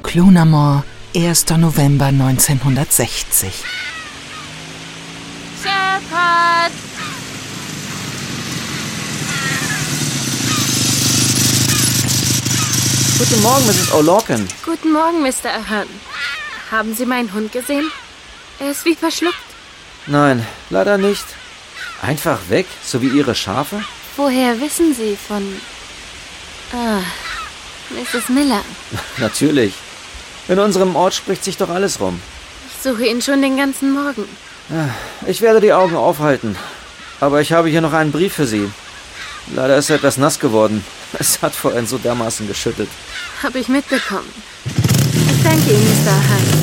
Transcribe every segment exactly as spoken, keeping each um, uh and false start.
Clunamore, erster November neunzehnhundertsechzig. Shepard! Guten Morgen, Misses O'Loughlin. Guten Morgen, Mister Ahern. Haben Sie meinen Hund gesehen? Er ist wie verschluckt. Nein, leider nicht. Einfach weg, so wie Ihre Schafe? Woher wissen Sie von... Ah, Misses Miller? Natürlich. In unserem Ort spricht sich doch alles rum. Ich suche ihn schon den ganzen Morgen. Ich werde die Augen aufhalten. Aber ich habe hier noch einen Brief für Sie. Leider ist er etwas nass geworden. Es hat vorhin so dermaßen geschüttet. Habe ich mitbekommen. Ich danke Ihnen, Mister Ahern.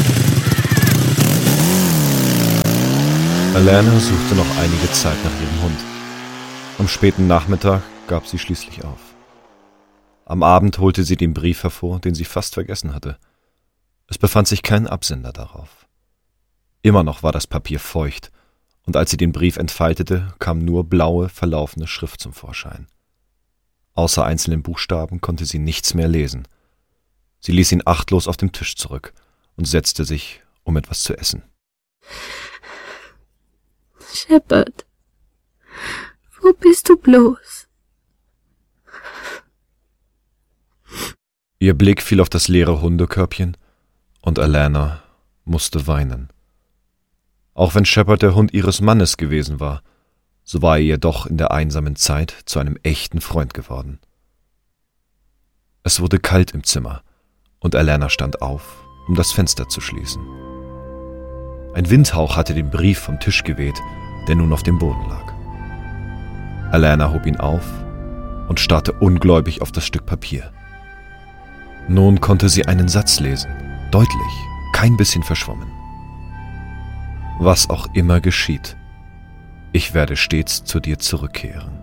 Alana suchte noch einige Zeit nach ihrem Hund. Am späten Nachmittag gab sie schließlich auf. Am Abend holte sie den Brief hervor, den sie fast vergessen hatte. Es befand sich kein Absender darauf. Immer noch war das Papier feucht, und als sie den Brief entfaltete, kam nur blaue, verlaufene Schrift zum Vorschein. Außer einzelnen Buchstaben konnte sie nichts mehr lesen. Sie ließ ihn achtlos auf dem Tisch zurück und setzte sich, um etwas zu essen. Shepard, wo bist du bloß? Ihr Blick fiel auf das leere Hundekörbchen, und Alana musste weinen. Auch wenn Shepard der Hund ihres Mannes gewesen war, so war er ihr doch in der einsamen Zeit zu einem echten Freund geworden. Es wurde kalt im Zimmer, und Alana stand auf, um das Fenster zu schließen. Ein Windhauch hatte den Brief vom Tisch geweht, der nun auf dem Boden lag. Alana hob ihn auf und starrte ungläubig auf das Stück Papier. Nun konnte sie einen Satz lesen, deutlich, kein bisschen verschwommen. Was auch immer geschieht, ich werde stets zu dir zurückkehren.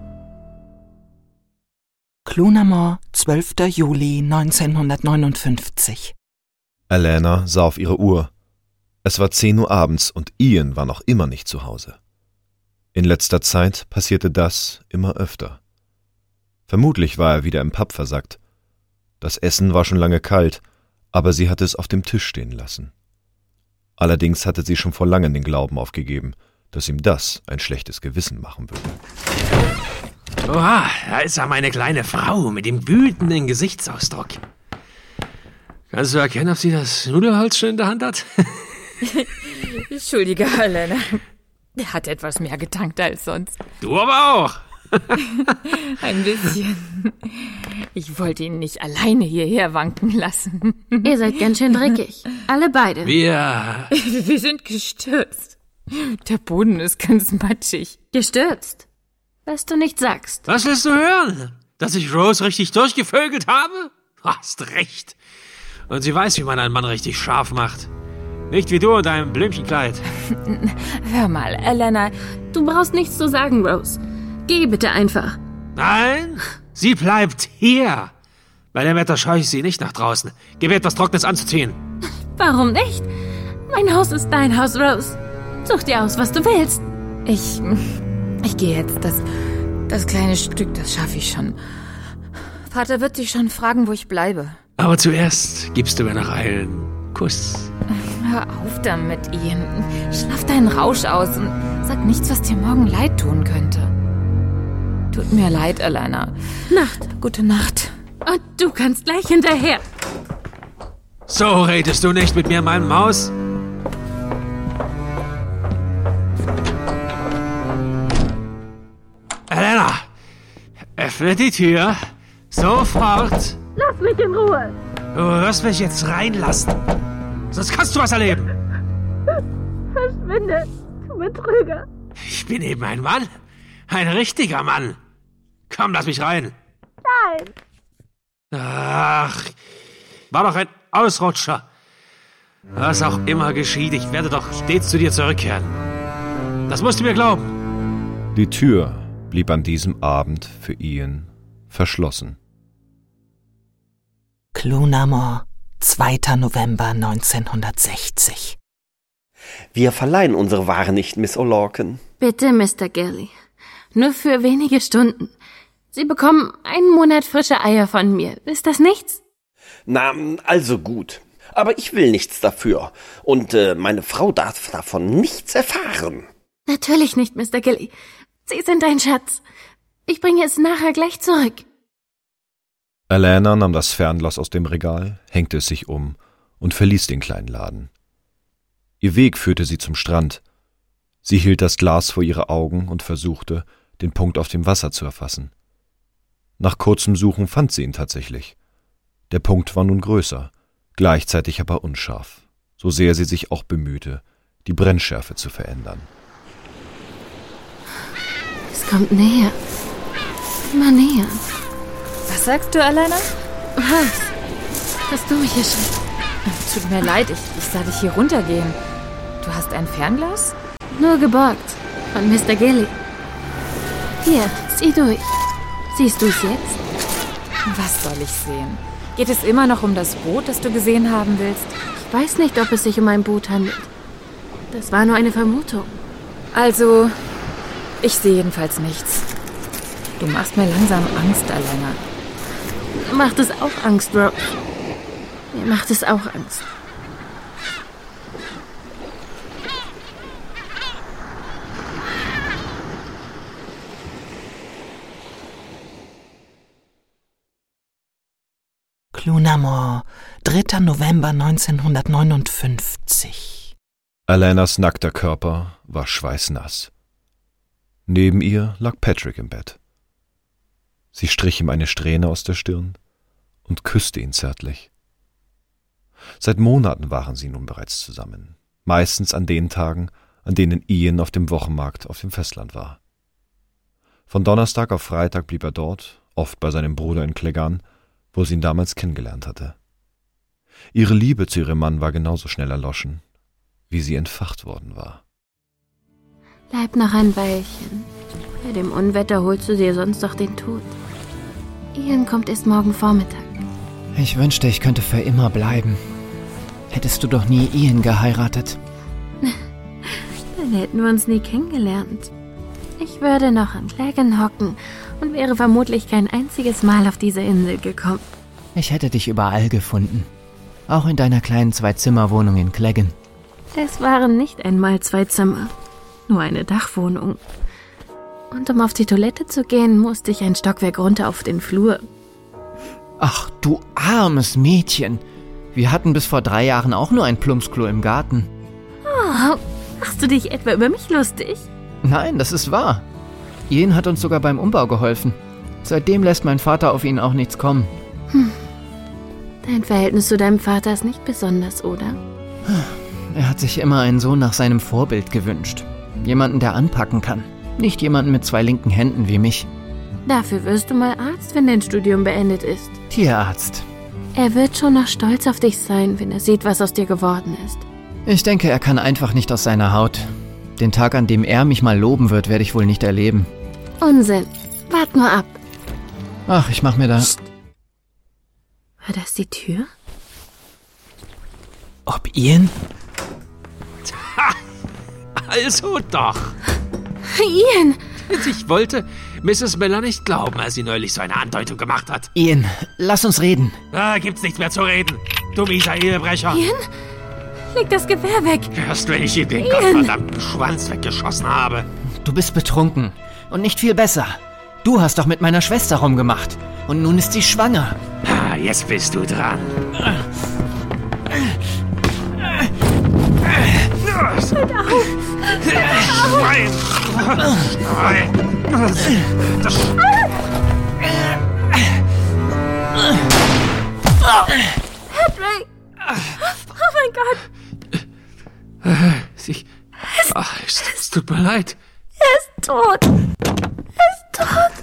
Clunamore, zwölfter Juli neunzehnhundertneunundfünfzig. Alana sah auf ihre Uhr. Es war zehn Uhr abends und Ian war noch immer nicht zu Hause. In letzter Zeit passierte das immer öfter. Vermutlich war er wieder im Pub versackt. Das Essen war schon lange kalt, aber sie hatte es auf dem Tisch stehen lassen. Allerdings hatte sie schon vor langem den Glauben aufgegeben, dass ihm das ein schlechtes Gewissen machen würde. Oha, da ist ja meine kleine Frau mit dem wütenden Gesichtsausdruck. Kannst du erkennen, ob sie das Nudelholz schon in der Hand hat? Entschuldige, Alana. Er hat etwas mehr getankt als sonst. Du aber auch. Ein bisschen. Ich wollte ihn nicht alleine hierher wanken lassen. Ihr seid ganz schön dreckig. Alle beide. Wir... Wir sind gestürzt. Der Boden ist ganz matschig. Gestürzt? Was du nicht sagst. Was willst du hören? Dass ich Rose richtig durchgevögelt habe? Hast recht. Und sie weiß, wie man einen Mann richtig scharf macht. Nicht wie du in deinem Blümchenkleid. Hör mal, Alana. Du brauchst nichts zu sagen, Rose. Geh bitte einfach. Nein, sie bleibt hier. Bei dem Wetter scheue ich sie nicht nach draußen. Gib ihr etwas Trockenes anzuziehen. Warum nicht? Mein Haus ist dein Haus, Rose. Such dir aus, was du willst. Ich... Ich gehe jetzt. Das, das kleine Stück, das schaffe ich schon. Vater wird sich schon fragen, wo ich bleibe. Aber zuerst gibst du mir noch einen Kuss. Hör auf damit, Ian. Schlaf deinen Rausch aus und sag nichts, was dir morgen leid tun könnte. Tut mir leid, Alana. Nacht. Gute Nacht. Und du kannst gleich hinterher. So redest du nicht mit mir in meinem Haus? Alana, öffne die Tür. Sofort. Lass mich in Ruhe. Du wirst mich jetzt reinlassen. Sonst kannst du was erleben. Verschwinde, du Betrüger. Ich bin eben ein Mann. Ein richtiger Mann. Komm, lass mich rein. Nein. Ach, war doch ein Ausrutscher. Was auch immer geschieht, ich werde doch stets zu dir zurückkehren. Das musst du mir glauben. Die Tür blieb an diesem Abend für Ian verschlossen. Clunamore, zweiter November neunzehnhundertsechzig. Wir verleihen unsere Ware nicht, Miss O'Loughlin. Bitte, Mister Gilly. Nur für wenige Stunden. Sie bekommen einen Monat frische Eier von mir. Ist das nichts? Na, also gut. Aber ich will nichts dafür. Und äh, meine Frau darf davon nichts erfahren. Natürlich nicht, Mister Gilly. Sie sind ein Schatz. Ich bringe es nachher gleich zurück. Alana nahm das Fernglas aus dem Regal, hängte es sich um und verließ den kleinen Laden. Ihr Weg führte sie zum Strand. Sie hielt das Glas vor ihre Augen und versuchte, den Punkt auf dem Wasser zu erfassen. Nach kurzem Suchen fand sie ihn tatsächlich. Der Punkt war nun größer, gleichzeitig aber unscharf, so sehr sie sich auch bemühte, die Brennschärfe zu verändern. Es kommt näher. Immer näher. Was sagst du, Alana? Was? Dass du mich erschreckt. Tut mir leid, ich, ich sah dich hier runtergehen. Du hast ein Fernglas? Nur geborgt. Von Mister Gilly. Hier, sieh durch. Siehst du es jetzt? Was soll ich sehen? Geht es immer noch um das Boot, das du gesehen haben willst? Ich weiß nicht, ob es sich um ein Boot handelt. Das war nur eine Vermutung. Also, ich sehe jedenfalls nichts. Du machst mir langsam Angst, Alana. Mir macht es auch Angst, Rose. Mir macht es auch Angst. Clunamore, dritter November neunzehnhundertneunundfünfzig. Alanas nackter Körper war schweißnass. Neben ihr lag Patrick im Bett. Sie strich ihm eine Strähne aus der Stirn und küsste ihn zärtlich. Seit Monaten waren sie nun bereits zusammen, meistens an den Tagen, an denen Ian auf dem Wochenmarkt auf dem Festland war. Von Donnerstag auf Freitag blieb er dort, oft bei seinem Bruder in Cleggan, wo sie ihn damals kennengelernt hatte. Ihre Liebe zu ihrem Mann war genauso schnell erloschen, wie sie entfacht worden war. Bleib noch ein Weilchen. Bei dem Unwetter holst du dir sonst doch den Tod. Ian kommt erst morgen Vormittag. Ich wünschte, ich könnte für immer bleiben. Hättest du doch nie Ian geheiratet. Dann hätten wir uns nie kennengelernt. Ich würde noch am Cleggan hocken und wäre vermutlich kein einziges Mal auf diese Insel gekommen. Ich hätte dich überall gefunden. Auch in deiner kleinen Zwei-Zimmer-Wohnung in Cleggan. Es waren nicht einmal zwei Zimmer, nur eine Dachwohnung. Und um auf die Toilette zu gehen, musste ich ein Stockwerk runter auf den Flur. Ach, du armes Mädchen. Wir hatten bis vor drei Jahren auch nur ein Plumpsklo im Garten. Oh, machst du dich etwa über mich lustig? Nein, das ist wahr. Ian hat uns sogar beim Umbau geholfen. Seitdem lässt mein Vater auf ihn auch nichts kommen. Hm. Dein Verhältnis zu deinem Vater ist nicht besonders, oder? Er hat sich immer einen Sohn nach seinem Vorbild gewünscht. Jemanden, der anpacken kann. Nicht jemanden mit zwei linken Händen wie mich. Dafür wirst du mal Arzt, wenn dein Studium beendet ist. Tierarzt. Er wird schon noch stolz auf dich sein, wenn er sieht, was aus dir geworden ist. Ich denke, er kann einfach nicht aus seiner Haut. Den Tag, an dem er mich mal loben wird, werde ich wohl nicht erleben. Unsinn. Wart nur ab. Ach, ich mach mir da... Psst. War das die Tür? Ob Ian? Ha! Also doch. Ian! Ich wollte Misses Miller nicht glauben, als sie neulich so eine Andeutung gemacht hat. Ian, lass uns reden. Da gibt's nichts mehr zu reden. Du mieser Ehebrecher. Ian? Leg das Gewehr weg. Hörst, wenn ich ihm den Ian. gottverdammten Schwanz weggeschossen habe. Du bist betrunken. Und nicht viel besser. Du hast doch mit meiner Schwester rumgemacht. Und nun ist sie schwanger. Ah, jetzt bist du dran. Hört auf! Schwein! Schwein! Das Patrick! Oh mein Gott! Sie... Ach, es, es tut mir leid. Er ist tot! Er ist tot!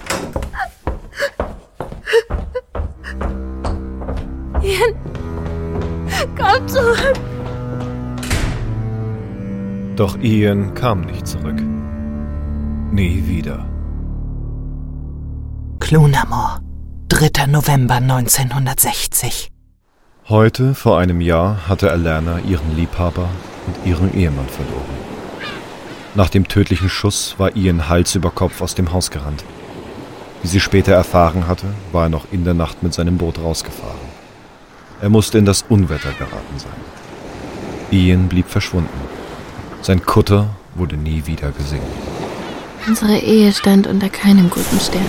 Ian! Komm zurück! Doch Ian kam nicht zurück. Nie wieder. Clunamore, dritter November neunzehnhundertsechzig. Heute, vor einem Jahr, hatte Alana ihren Liebhaber und ihren Ehemann verloren. Nach dem tödlichen Schuss war Ian Hals über Kopf aus dem Haus gerannt. Wie sie später erfahren hatte, war er noch in der Nacht mit seinem Boot rausgefahren. Er musste in das Unwetter geraten sein. Ian blieb verschwunden. Sein Kutter wurde nie wieder gesehen. Unsere Ehe stand unter keinem guten Stern.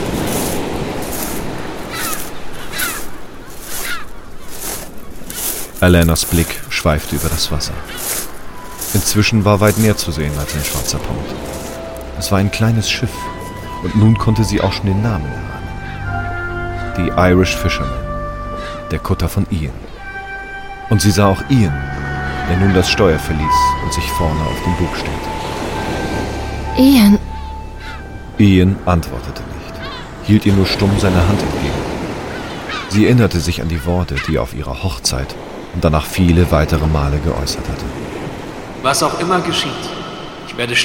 Alanas Blick schweifte über das Wasser. Inzwischen war weit mehr zu sehen als ein schwarzer Punkt. Es war ein kleines Schiff und nun konnte sie auch schon den Namen erahnen. Die Irish Fisherman, der Kutter von Ian. Und sie sah auch Ian, der nun das Steuer verließ und sich vorne auf dem Bug stellte. Ian. Ian antwortete nicht, hielt ihr nur stumm seine Hand entgegen. Sie erinnerte sich an die Worte, die er auf ihrer Hochzeit und danach viele weitere Male geäußert hatte. Was auch immer geschieht, ich werde